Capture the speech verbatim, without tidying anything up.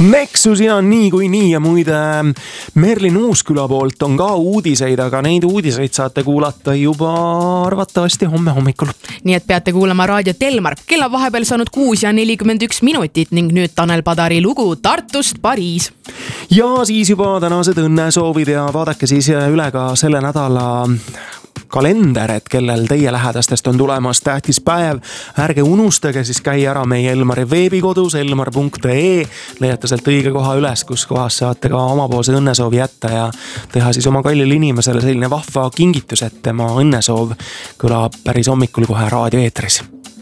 Nexus ja nii kui nii ja muide Merlin Uusküla poolt on ka uudiseid, aga neid uudiseid saate kuulata juba arvatavasti homme hommikul. Nii et peate kuulama raadio Telmar. Kell on vahepeal saanud kuus ja nelikümmend üks minutit ning nüüd Tanel Padari lugu Tartust Pariis. Ja siis juba tänased õnnesoovid ja vaadake siis üle ka selle nädala kalender, et kellel teie lähedastest on tulemas tähtis päev. Ärge unustage siis käia ära meie Elmari veebikodus elmar punkt ee. Leiate sealt õige koha üles, kus kohas saate ka omapoolse õnnesoovi jätta ja teha siis oma kallile inimesele selline vahva kingitus, et tema õnnesoov kõlab päris hommikul kohe raadioeetris.